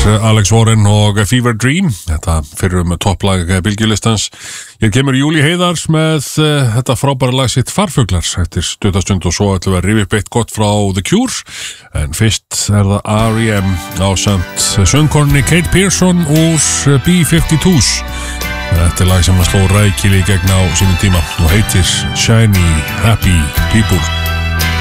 Alex Warren og Fever Dream. Þetta fyrir topplag bylgjulistans. Hér kemur Júlí Heiðars með þetta frábæra lag sitt Farfuglar eftir stuttastund og svo ætlum við að rifja upp eitt gott frá The Cure. En fyrst það R.E.M. ásamt söngkonunni Kate Pearson úr B-52s. Þetta lag sem sló rækilega í gegn á sínum tíma og heitir Shiny Happy People.